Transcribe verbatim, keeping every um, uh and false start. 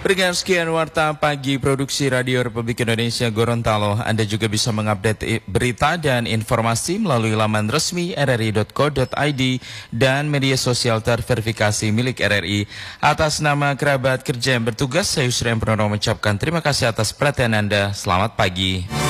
Berikan sekian warta pagi produksi Radio Republik Indonesia Gorontalo. Anda juga bisa mengupdate berita dan informasi melalui laman resmi r r i dot co dot i d dan media sosial terverifikasi milik R R I. Atas nama kerabat kerja yang bertugas, saya Yusrian Purnomo mengucapkan terima kasih atas perhatian Anda. Selamat pagi.